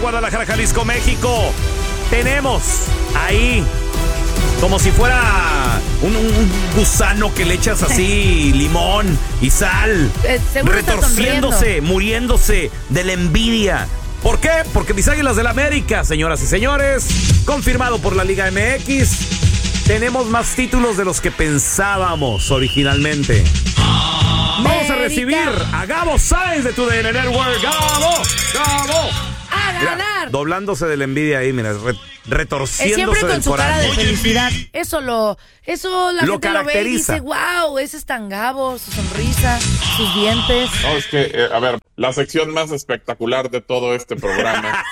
Guadalajara, Jalisco, México. Tenemos ahí como si fuera un gusano que le echas así limón y sal, retorciéndose, muriéndose de la envidia. ¿Por qué? Porque mis Águilas del América, señoras y señores, confirmado por la Liga MX, tenemos más títulos de los que pensábamos originalmente. Vamos a recibir a Gabo Sáenz de TUDN Network. ¡Gabo! ¡A ganar! Mira, doblándose de la envidia ahí, mira, retorciéndose siempre con del su cara coraje. de felicidad. Eso la gente lo ve y caracteriza. dice, wow, ese es tan Gabo, su sonrisa, sus dientes. No, es que, a ver, la sección más espectacular de todo este programa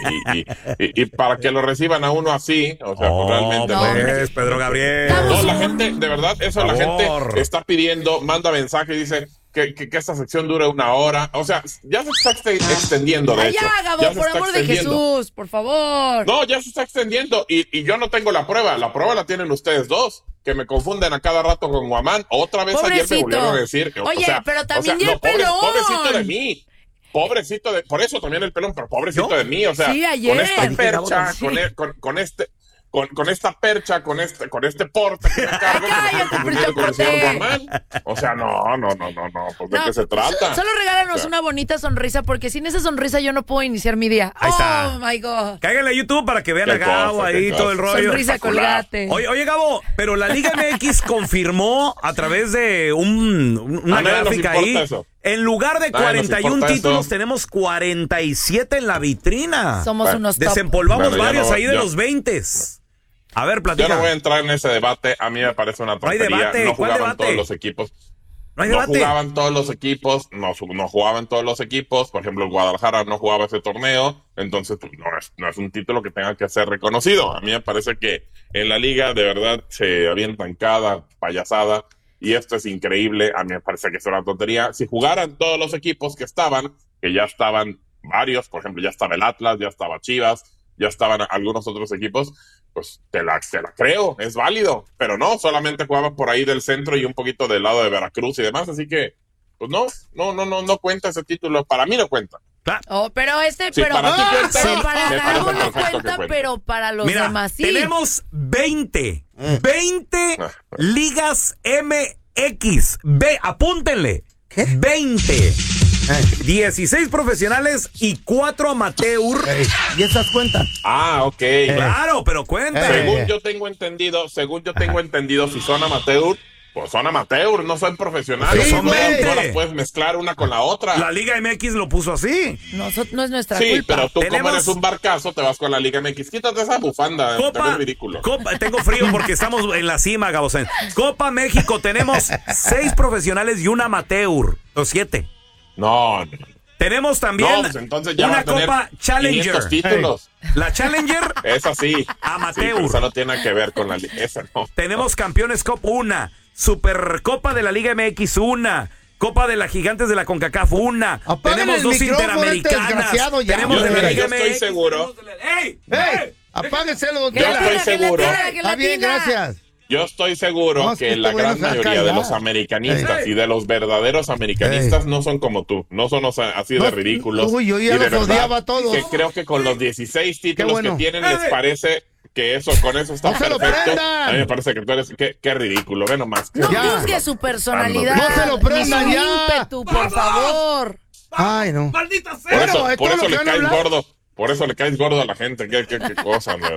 y para que lo reciban a uno así, o sea, pues realmente no, Pues, Pedro Gabriel. no, la gente, de verdad, eso la gente Favor. está pidiendo, manda mensaje y dice que esta sección dure 1 hora. O sea, ya se está extendiendo, de Ay, hecho. ya, Gabo, Ya se por está amor de extendiendo. Jesús, por favor. No, ya se está extendiendo y yo no tengo la prueba la tienen ustedes dos, que me confunden a cada rato con Guamán. Otra vez ayer me volvieron a decir. Oye, pero también el pelón. Pobrecito de mí. Por eso también el pelón, pero pobrecito de mí, o sea, Sí, ayer. con esta percha, Sí. con esta percha, con este porte que me cargo, que me están confundiendo con el señor Guamán. O sea, no, pues ¿de qué se trata? Solo regálanos O sea, una bonita sonrisa, porque sin esa sonrisa yo no puedo iniciar mi día. Ahí está. Oh, my God. Cáiganle a YouTube para que vean Qué a Gabo cosa, ahí, qué todo el cosa. rollo. Sonrisa espectacular. colgate. Oye, Gabo, pero la Liga MX confirmó a través de una A nadie nos gráfica importa ahí. eso. En lugar de Nadie nos 41 importa títulos, eso. tenemos 47 en la vitrina. Somos Bueno, unos top. Desempolvamos Bueno, ya varios no, ahí de yo- los 20. A ver, Yo platica. no voy a entrar en ese debate, a mí me parece una No hay tontería. debate, No ¿cuál jugaban debate? todos los equipos. No hay No debate. jugaban todos los equipos, no jugaban todos los equipos. Por ejemplo, el Guadalajara no jugaba ese torneo, entonces pues, no es un título que tenga que ser reconocido. A mí me parece que en la liga de verdad se avientan cada payasada y esto es increíble. A mí me parece que es una tontería. Si jugaran todos los equipos que ya estaban varios, por ejemplo, ya estaba el Atlas, ya estaba Chivas, ya estaban algunos otros equipos, pues te la creo, es válido, pero no, solamente jugaban por ahí del centro y un poquito del lado de Veracruz y demás, así que, pues no cuenta ese título, para mí no cuenta. Oh, pero Sí, para ti cuenta, pero para me Gabo parece no perfecto que cuenta, cuente. pero para los Mira, demás sí. tenemos 20 ligas MX. Apúntenle. ¿Qué? 20. 16 profesionales y 4 amateur. ¿Y esas cuentan? Ah, ok. Claro, pero cuenta. Según yo tengo entendido, si son amateur, pues son amateur, no son profesionales. Sí, no, güey. no las puedes mezclar una con la otra. La Liga MX lo puso así. No es nuestra Sí, culpa. pero tú Tenemos- como eres un barcazo, te vas con la Liga MX. Quítate esa bufanda, te ves ridículo. Tengo frío porque estamos en la cima, Gabo Sáenz. Copa México, tenemos 6 profesionales y un amateur. O 7. No. Tenemos también No, pues entonces ya va una a tener Copa Challenger. 500 títulos. La Challenger, Esa sí. Amateur. Sí, pero esa no tiene que ver con la liga. Esa no. tenemos Campeones Cup 1, Supercopa de la Liga MX 1, Copa de las Gigantes de la CONCACAF 1. Apágale Tenemos el 2 micrófono, interamericanas. desgraciado, ya. Tenemos Yo, de la mira, Liga yo estoy MX. seguro. ¡Ey! ¡Ey! Apáguenselo, Que Yo la estoy tira, que la seguro. tira, que la Está bien, tira. gracias. Yo estoy seguro No, es que que la este güey gran no se va a mayoría de callar. los americanistas Ey. y de los verdaderos americanistas no son como tú. No son así de No, ridículos. uy, yo ya y de los verdad odiaba a todos. Que creo que con los 16 títulos bueno. que tienen les parece que con eso está ¡No se lo perfecto. prendan! A mí me parece que tú eres... Qué ridículo, ve nomás. No Ya. juzgue su personalidad. No se lo prendan ni su ya. ímpetu, por favor. Ay, no. ¡Maldita Por sea! Bueno, eso, es por todo eso lo le que van a caes hablar. gordo. Por eso le caes gordo a la gente. Qué cosa, de